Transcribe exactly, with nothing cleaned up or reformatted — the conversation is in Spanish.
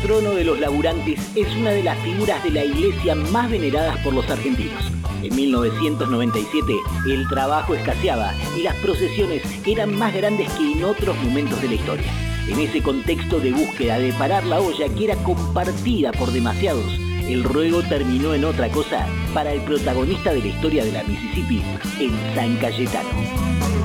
patrono de los laburantes, es una de las figuras de la iglesia más veneradas por los argentinos. En mil novecientos noventa y siete el trabajo escaseaba y las procesiones eran más grandes que en otros momentos de la historia. En ese contexto de búsqueda de parar la olla que era compartida por demasiados, el ruego terminó en otra cosa para el protagonista de la historia de la Mississippi, en San Cayetano.